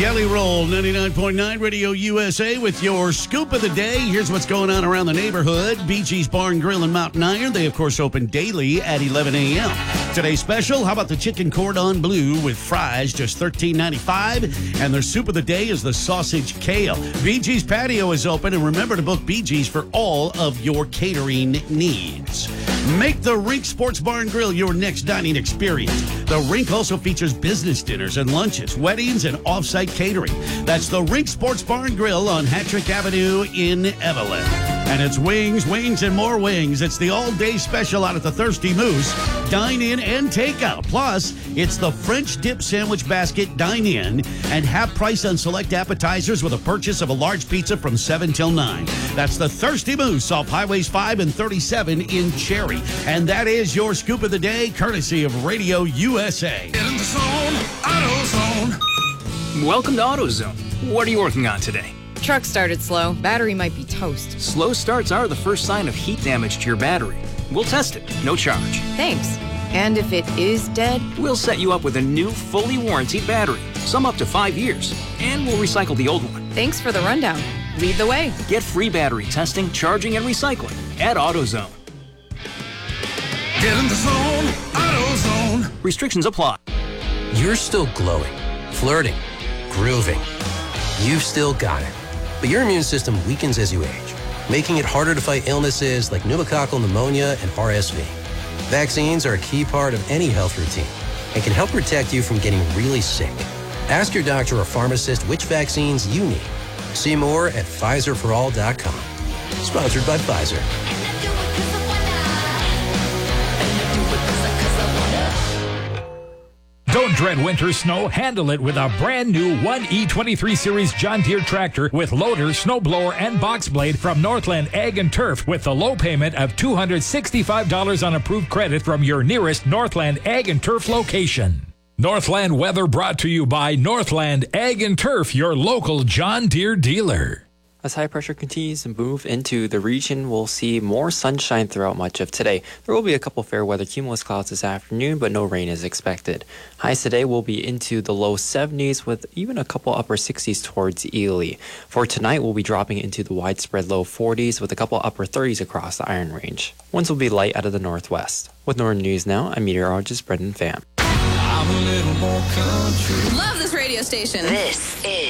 Jelly Roll, 99.9 Radio USA with your scoop of the day. Here's what's going on around the neighborhood. Bee Gees Bar and Grill in Mountain Iron. They, of course, open daily at 11 a.m. Today's special, how about the chicken cordon bleu with fries, just $13.95. And their soup of the day is the sausage kale. Bee Gees Patio is open, and remember to book Bee Gees for all of your catering needs. Make the Rink Sports Bar and Grill your next dining experience. The Rink also features business dinners and lunches, weddings, and off-site catering. That's the Rink Sports Bar and Grill on Hattrick Avenue in Evelyn. And it's wings, wings, and more wings. It's the all-day special out at the Thirsty Moose. Dine in and takeout. Plus, it's the French dip sandwich basket dine in and half price on select appetizers with a purchase of a large pizza from 7 till 9. That's the Thirsty Moose off Highways 5 and 37 in Cherry. And that is your scoop of the day, courtesy of Radio USA. Get in the zone, AutoZone. Welcome to AutoZone. What are you working on today? Truck started slow. Battery might be toast. Slow starts are the first sign of heat damage to your battery. We'll test it, no charge. Thanks. And if it is dead? We'll set you up with a new, fully warranted battery, some up to 5 years, and we'll recycle the old one. Thanks for the rundown. Lead the way. Get free battery testing, charging, and recycling at AutoZone. Get in the zone, AutoZone. Restrictions apply. You're still glowing, flirting, grooving. You've still got it. But your immune system weakens as you age, making it harder to fight illnesses like pneumococcal pneumonia and RSV. Vaccines are a key part of any health routine and can help protect you from getting really sick. Ask your doctor or pharmacist which vaccines you need. See more at PfizerForAll.com. Sponsored by Pfizer. Don't dread winter snow. Handle it with a brand new 1E23 Series John Deere tractor with loader, snowblower, and box blade from Northland Ag and Turf with the low payment of $265 on approved credit from your nearest Northland Ag and Turf location. Northland weather brought to you by Northland Ag and Turf, your local John Deere dealer. As high pressure continues to move into the region, we'll see more sunshine throughout much of today. There will be a couple fair weather cumulus clouds this afternoon, but no rain is expected. Highs today will be into the low 70s with even a couple upper 60s towards Ely. For tonight, we'll be dropping into the widespread low 40s with a couple upper 30s across the Iron Range. Winds will be light out of the northwest. With Northern News Now, I'm meteorologist Brendan Pham. I'm a little more country. Love this radio station. This is